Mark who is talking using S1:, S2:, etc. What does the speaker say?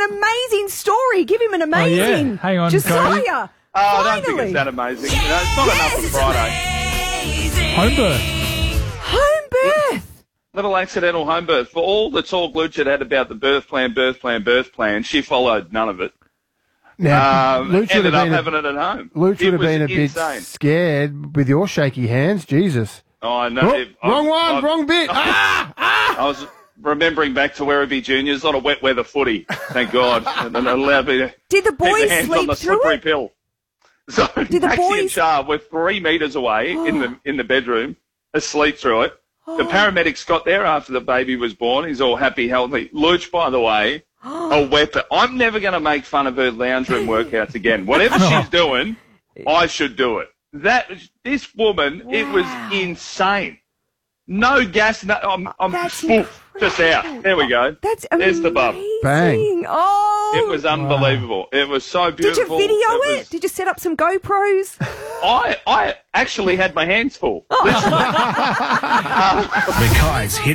S1: an amazing story. Give him an amazing.
S2: yeah. Hang on,
S1: Josiah.
S2: Cody.
S3: I don't think it's that amazing. You know, it's not enough for Friday.
S2: Home birth.
S1: Home birth.
S3: Little accidental home birth. For all the talk Luch had about the birth plan, she followed none of it.
S4: Now, Luch would
S3: Ended
S4: have
S3: up
S4: been
S3: having it at home.
S4: Luch
S3: It
S4: would have
S3: was
S4: been a
S3: insane.
S4: bit scared with your shaky hands. Jesus.
S3: Oh, I know.
S4: Wrong one, wrong bit.
S3: I was remembering back to Werribee Juniors, not a wet weather footy, thank God. And allowed me to
S1: Did the
S3: keep
S1: boys
S3: their hands on
S1: sleep
S3: the
S1: through
S3: slippery
S1: it?
S3: pill. So
S1: Did the
S3: Maxie and
S1: boys-
S3: Char were 3 metres away in the bedroom, asleep through it. The paramedics got there after the baby was born. He's all happy, healthy. Luch, by the way, a weapon. I'm never going to make fun of her lounge room workouts again. Whatever she's doing, I should do it. This woman, it was insane. No gas, I'm
S1: That's
S3: just out. There we go.
S1: That's
S3: There's
S1: amazing.
S3: the bub.
S4: Bang.
S1: Oh.
S3: It was unbelievable. It was so
S1: Did you
S3: beautiful.
S1: video it? Did you set up some GoPros?
S3: I actually had my hands full.
S5: Mackay's Hit